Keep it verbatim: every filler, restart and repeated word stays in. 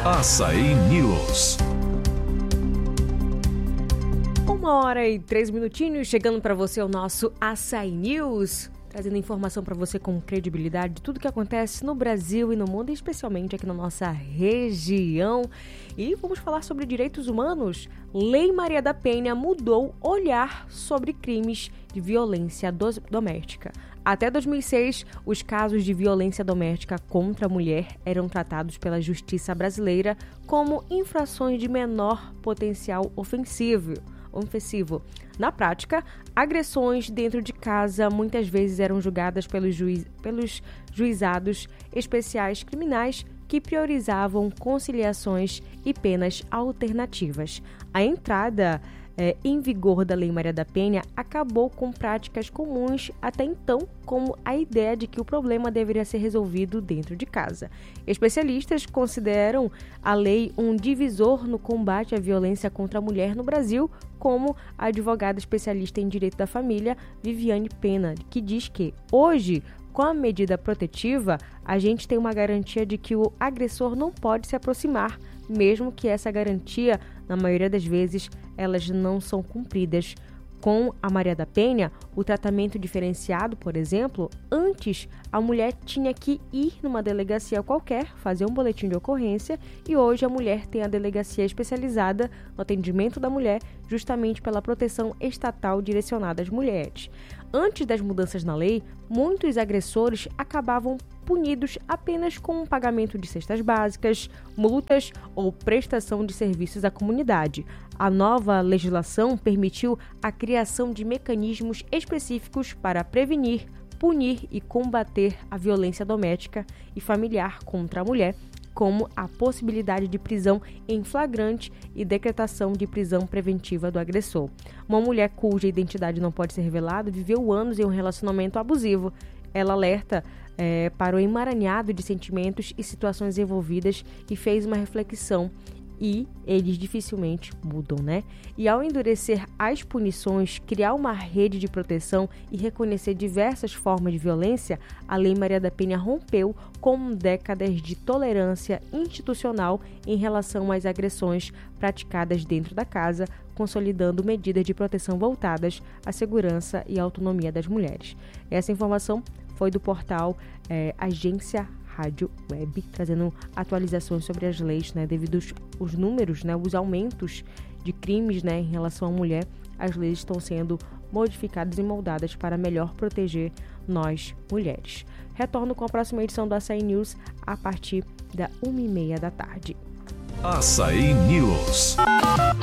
Assaí News. Uma hora e três minutinhos, chegando para você o nosso Assaí News, trazendo informação para você com credibilidade de tudo que acontece no Brasil e no mundo, e especialmente aqui na nossa região. E vamos falar sobre direitos humanos. Lei Maria da Penha mudou olhar sobre crimes de violência doméstica. Até dois mil e seis, os casos de violência doméstica contra a mulher eram tratados pela justiça brasileira como infrações de menor potencial ofensivo. ofensivo. Na prática, agressões dentro de casa muitas vezes eram julgadas pelos, juiz, pelos juizados especiais criminais que priorizavam conciliações e penas alternativas. A entrada é, em vigor da Lei Maria da Penha acabou com práticas comuns até então, como a ideia de que o problema deveria ser resolvido dentro de casa. Especialistas consideram a lei um divisor no combate à violência contra a mulher no Brasil, como a advogada especialista em direito da família, Viviane Pena, que diz que hoje, com a medida protetiva, a gente tem uma garantia de que o agressor não pode se aproximar, mesmo que essa garantia, na maioria das vezes, elas não são cumpridas. Com a Maria da Penha, o tratamento diferenciado, por exemplo, antes a mulher tinha que ir numa delegacia qualquer, fazer um boletim de ocorrência, e hoje a mulher tem a delegacia especializada no atendimento da mulher, justamente pela proteção estatal direcionada às mulheres. Antes das mudanças na lei, muitos agressores acabavam punidos apenas com o pagamento de cestas básicas, multas ou prestação de serviços à comunidade. A nova legislação permitiu a criação de mecanismos específicos para prevenir, punir e combater a violência doméstica e familiar contra a mulher, como a possibilidade de prisão em flagrante e decretação de prisão preventiva do agressor. Uma mulher cuja identidade não pode ser revelada viveu anos em um relacionamento abusivo. Ela alerta é, para o emaranhado de sentimentos e situações envolvidas e fez uma reflexão. E eles dificilmente mudam, né? E ao endurecer as punições, criar uma rede de proteção e reconhecer diversas formas de violência, a Lei Maria da Penha rompeu com décadas de tolerância institucional em relação às agressões praticadas dentro da casa, consolidando medidas de proteção voltadas à segurança e à autonomia das mulheres. Essa informação foi do portal é, Agência Rádio Web, trazendo atualizações sobre as leis, né, devido aos, os números, né, os aumentos de crimes, né, em relação à mulher. As leis estão sendo modificadas e moldadas para melhor proteger nós, mulheres. Retorno com a próxima edição do Assaí News a partir da uma e meia da tarde. Assaí News.